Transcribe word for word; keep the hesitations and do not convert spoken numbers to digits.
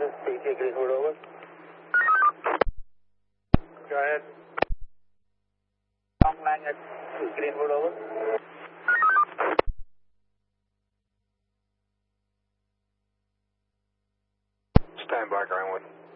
is P T Greenwood, over. Go ahead. Long line at Greenwood, over. Stand by, Greenwood.